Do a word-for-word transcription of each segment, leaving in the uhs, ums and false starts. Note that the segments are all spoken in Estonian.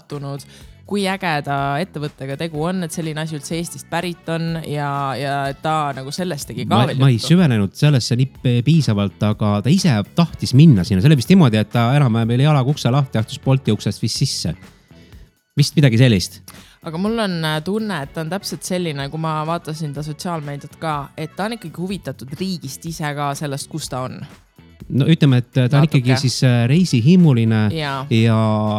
üllatunud, kui ägeda ettevõttega tegu on, et selline asi üldse Eestist pärit on ja, ja ta nagu sellest tegi ka ma, veel ma ei süvenenud sellesse nii piisavalt, aga ta ise tahtis minna sinna. See oli vist niimoodi, et ta enam-vähem veel jalaga ukse lahti, ahtus Bolti uksest vist sisse. Vist midagi sellist. Aga mul on tunne, et ta on täpselt selline, kui ma vaatasin ta sotsiaalmeediat ka, et ta on ikkagi huvitatud riigist ise ka sellest, kus ta on. No ütleme, et ta on Natuke. ikkagi siis reisihimuline ja, ja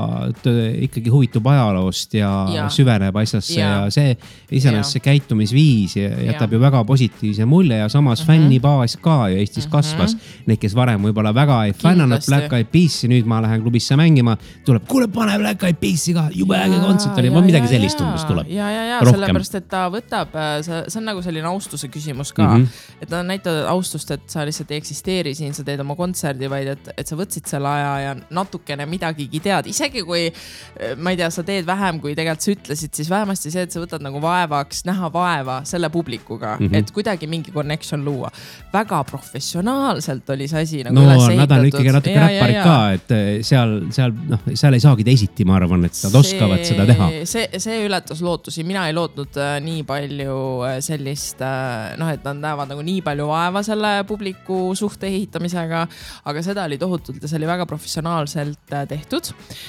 ikkagi huvitub ajaloost ja, ja. süveneb asjasse ja, ja see iseenesest see käitumisviis jätab ja. ju väga positiivse mulje ja samas mm -hmm. fännibaas ka ju Eestis mm -hmm. kasvas. Need, kes varem võib-olla väga ei fännanud Black Eyed Peasi, nüüd ma lähen klubisse mängima, tuleb, kuule, pane Black Eyed Peasi ka, jube äge kontsert oli, midagi sellist umbes tuleb. Ja, ja, ja, sellepärast, et ta võtab, see, see on nagu selline austuse küsimus ka, mm -hmm. et ta näitab austust, et sa lihtsalt ei eksisteeri siin, sa teed oma kontserdi, vaid et, et sa võtsid selle aja ja natukene midagigi tead. Isegi kui, ma ei tea, sa teed vähem, kui tegelikult sa ütlesid, siis vähemasti see, et sa võtad nagu vaevaks näha vaeva selle publikuga, mm -hmm. et kuidagi mingi connection luua. Väga professionaalselt oli see asi nagu no, üles ehitatud. Nad on ikkagi natuke räpparid ka, et seal, seal, noh, seal ei saagi teisiti, ma arvan, et nad see, oskavad seda teha. See, see ületas lootusi. Mina ei lootnud nii palju sellist, noh, et nad näevad nagu nii palju vaeva selle publiku suhte ehitamisega, aga seda oli tohutult ja see oli väga professionaalselt tehtud.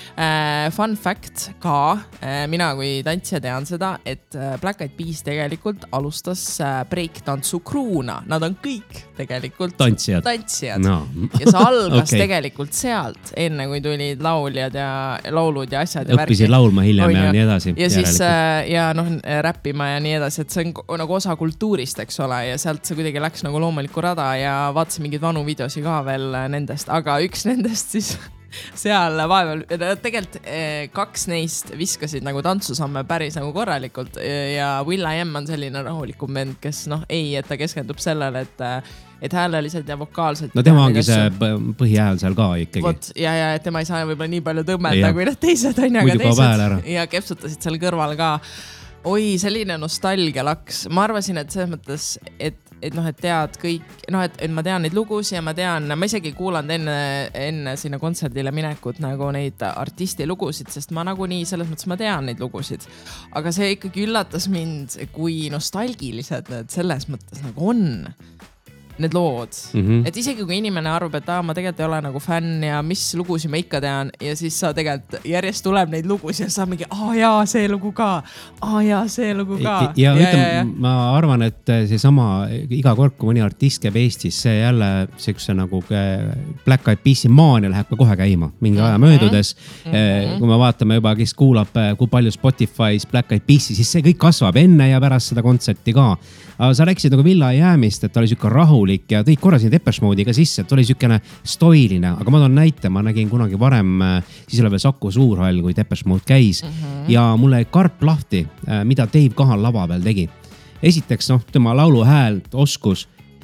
Fun fact ka, mina kui tantsija tean seda, et Black Eyed Peas tegelikult alustas break-tantsu kruuna. Nad on kõik tegelikult tantsijad. tantsijad. No. Ja see algas okay. tegelikult sealt, enne kui tulid lauljad ja laulud ja asjad. Ja õppisid värki. Laulma hiljem ja, ja nii edasi. Ja siis ja noh, räppima ja nii edasi, et see on nagu osa kultuurist, eks ole, ja sealt see kuidagi läks nagu loomulikku rada ja vaatasin mingeid vanu videosi ka veel nendest, aga üks nendest siis seal vaeval, tegelikult kaks neist viskasid nagu tantsusamme päris nagu korralikult ja Will I Am on selline rahulikum vend, kes noh, ei, et ta keskendub sellele, et et hääleliselt ja vokaalselt. No tema ongi see põhihääl seal ka ikkagi. Vot, ja, ja et tema ei saa võib-olla nii palju tõmmeta kui need teised on ja ka teised. Ja kepsutasid seal kõrval ka. Oi, selline nostalgia laks. Ma arvasin, et selles mõttes, et et noh, et tead kõik, noh, et, et ma tean neid lugusi ja ma tean, ma isegi kuulan enne, enne sinna kontserdile minekut nagu neid artisti lugusid, sest ma nagu nii selles mõttes ma tean neid lugusid. Aga see ikkagi üllatas mind, kui nostalgilised need selles mõttes nagu on need lood. Mm -hmm. Et isegi kui inimene arvab, et ah, ma tegelikult ei ole nagu fänn ja mis lugusi ma ikka tean ja siis sa tegelikult järjest tuleb neid lugusi ja saab mingi, ah jaa, see lugu ka, ah jaa, see lugu ka. Ja, ja, ja, ütlem, ja, ja. ma arvan, et see sama iga kord, kui mõni artist käib Eestis, see jälle see nagu Black Eyed Peasi maania läheb ka kohe käima mingi aja möödudes. Mm -hmm. Kui me vaatame juba, kes kuulab, kui palju Spotify's Black Eyed Peasi, siis see kõik kasvab enne ja pärast seda kontserti ka. Aga sa rääkisid nagu Villa jäämist, et ta oli siuke rahulik ja tõid korra siin Depeche Mode'i ka sisse, et oli siukene stoiline, aga ma toon näite, ma nägin kunagi varem, siis oli veel Saku Suurhall, kui Depeche Mode käis mm -hmm. ja mulle karp lahti, mida Dave Gahan lava peal tegi. Esiteks, noh, tema laulu häält, oskus,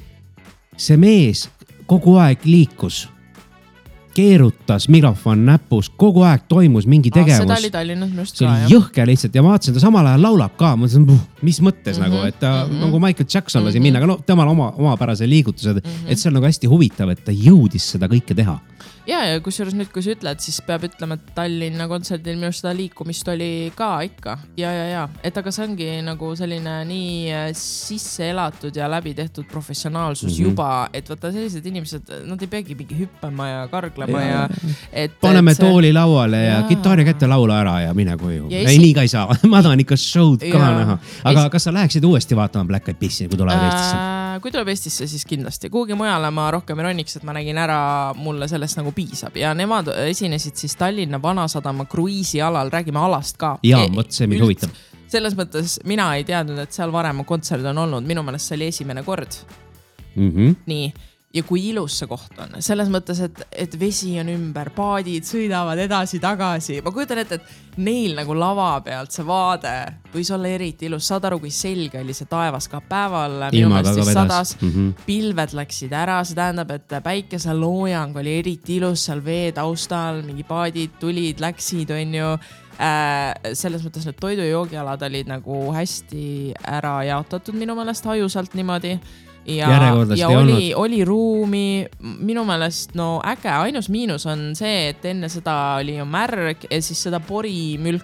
see mees kogu aeg liikus, keerutas mikrofon näpus, kogu aeg toimus mingi tegevus. Ah, seda oli Tallinnas minust ka, see oli jõhke lihtsalt ja vaatasin, ta samal ajal laulab ka, mõtlesin, mis mõttes mm -hmm, nagu, et ta mm -hmm. nagu Michael Jackson lasi mm -hmm. minna, aga no temal oma, omapärase liigutused, mm -hmm. et see on nagu hästi huvitav, et ta jõudis seda kõike teha. Ja, ja kusjuures nüüd, kui sa ütled, siis peab ütlema, et Tallinna kontserdil minu seda liikumist oli ka ikka. Ja, ja, ja, et aga see ongi nagu selline nii sisse elatud ja läbi tehtud professionaalsus mm -hmm. juba, et võtta sellised inimesed, nad ei peagi mingi hüppama ja karglema ja, ja et, paneme et see... tooli lauale ja, ja kitarri kätte laula ära ja mine koju. Ja esi... ei, nii ka ei saa. Ma tahan ikka show'd ka ja. näha. Aga es... kas sa läheksid uuesti vaatama Black Eyed Peasi, kui tuleb äh... Eestisse? Kui tuleb Eestisse, siis kindlasti. Kuhugi mujale ma rohkem ei roniks, et ma nägin ära, mulle sellest nagu piisab. Ja nemad esinesid siis Tallinna Vanasadama kruiisialal, räägime alast ka. Jaa, võt see mind huvitab. Selles mõttes mina ei teadnud, et seal varem kontsert on olnud. Minu meelest see oli esimene kord. Mm -hmm. Nii. Ja kui ilus see koht on. Selles mõttes, et, et vesi on ümber, paadid sõidavad edasi tagasi. Ma kujutan ette, et neil nagu lava pealt see vaade võis olla eriti ilus. Saad aru, kui selge oli see taevas ka päeval. Minu meelest sadas, mm -hmm. pilved läksid ära. See tähendab, et päikese loojang oli eriti ilus seal vee taustal. Mingi paadid tulid, läksid, on ju. Äh, selles mõttes need toidu- ja joogialad olid nagu hästi ära jaotatud minu meelest hajusalt niimoodi. Ja, ja oli, oli ruumi, minu meelest no äge, ainus miinus on see, et enne seda oli ju märg ja siis seda porimülk